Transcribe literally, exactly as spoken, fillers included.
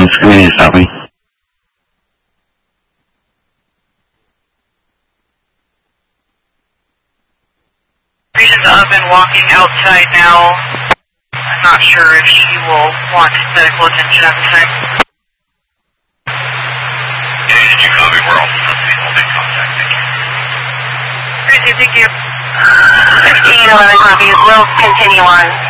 on screen, stop me. Region's up and walking outside now. I'm not sure if she will want medical attention at the time. Yeah, did you copy? We're also supposed to be holding contact. Thank you. Tracy, thank you. fifteen eleven copies. We'll continue on.